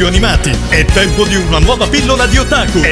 cartoni animati. È tempo di una nuova pillola di otaku.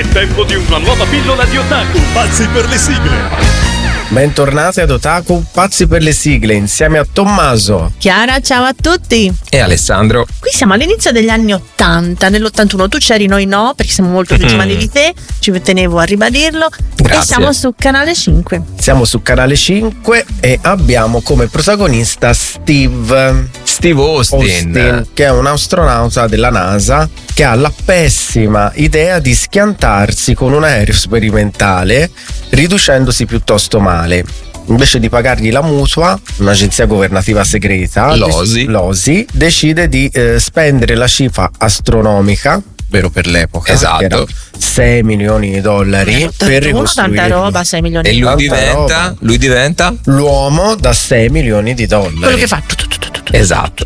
Pazzi per le sigle. Bentornati ad Otaku Pazzi per le sigle, insieme a Tommaso, Chiara, ciao a tutti. E Alessandro. Qui siamo all'inizio degli anni 80, nell'81 tu c'eri, noi no, perché siamo molto più giovani di te, ci tenevo a ribadirlo. Grazie. E siamo su Canale 5. Siamo su Canale 5 e abbiamo come protagonista Steve Austin, che è un astronauta della NASA che ha la pessima idea di schiantarsi con un aereo sperimentale, riducendosi piuttosto male. Invece di pagargli la mutua, un'agenzia governativa segreta, l'OSI, decide di spendere la cifra astronomica, vero per l'epoca, esatto, $6 milioni per ricostruire. Tanta roba, 6 milioni. E lui diventa l'uomo da $6 milioni. Quello che fa esatto.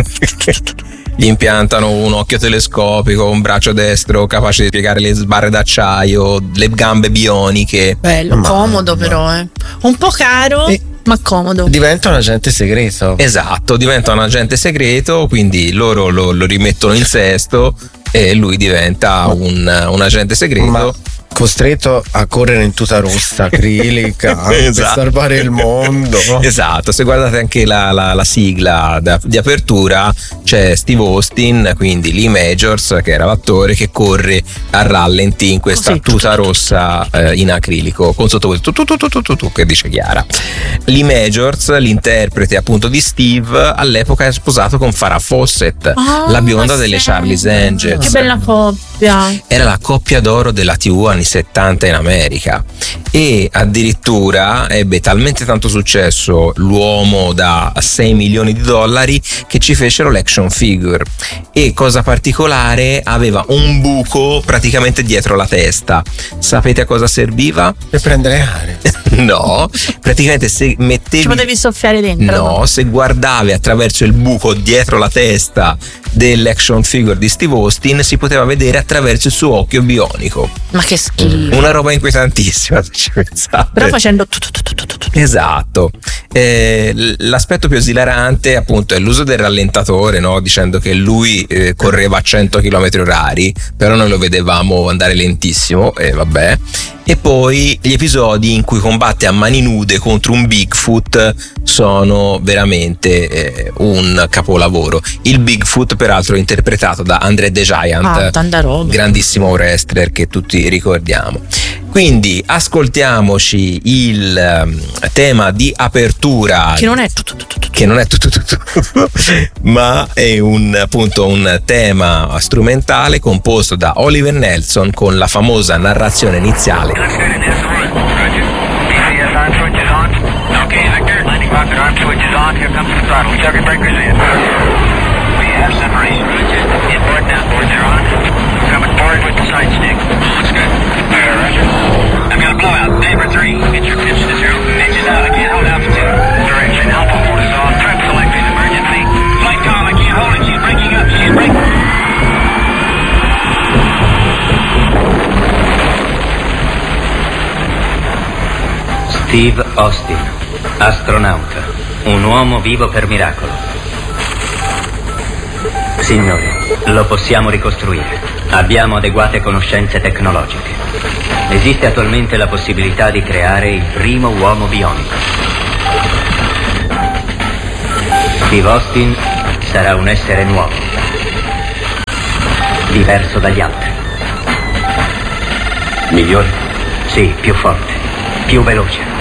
Gli impiantano un occhio telescopico, un braccio destro capace di piegare le sbarre d'acciaio, le gambe bioniche. Bello, comodo però, un po' caro, ma comodo. Diventa un agente segreto. Esatto, diventa un agente segreto, quindi loro lo rimettono in sesto e lui diventa un agente segreto. Costretto a correre in tuta rossa acrilica per salvare il mondo. Esatto, se guardate anche la sigla di apertura c'è Steve Austin, quindi Lee Majors, che era l'attore, che corre a rallenti in questa tuta rossa in acrilico con sottovoce tu che dice Chiara. Lee Majors, l'interprete appunto di Steve, all'epoca è sposato con Farrah Fawcett, la bionda delle Charlie's Angels. Che bella coppia. Era la coppia d'oro della TV anni 70 in America, e addirittura ebbe talmente tanto successo l'uomo da $6 milioni che ci fecero l'action figure. E cosa particolare, aveva un buco praticamente dietro la testa. Sapete a cosa serviva? Per prendere aria. No, praticamente se mettevi, ci potevi soffiare dentro. No, se guardavi attraverso il buco dietro la testa dell'action figure di Steve Austin si poteva vedere attraverso il suo occhio bionico. Ma che schifo. Una roba inquietantissima, se ci pensate. Però facendo esatto. L'aspetto più esilarante appunto è l'uso del rallentatore, no? Dicendo che lui correva a 100 km/h, però noi lo vedevamo andare lentissimo, e vabbè. E poi gli episodi in cui combatte a mani nude contro un Bigfoot sono veramente un capolavoro. Il Bigfoot peraltro è interpretato da André the Giant, tanta roba, grandissimo wrestler che tutti ricordiamo. Quindi ascoltiamoci il tema di apertura, che non è ma è appunto un tema strumentale composto da Oliver Nelson con la famosa narrazione iniziale. I've got a blowout. Neighbor 3, get your pitch to 0. Engine out, I can't hold altitude. Direction, Alpha 4 is on. Prep selected, emergency. Flight com, I can't hold it. She's breaking up. She's breaking. Steve Austin, astronauta, un uomo vivo per miracolo. Signori, lo possiamo ricostruire. Abbiamo adeguate conoscenze tecnologiche. Esiste attualmente la possibilità di creare il primo uomo bionico. Steve Austin sarà un essere nuovo, diverso dagli altri. Migliore? Sì, più forte, più veloce.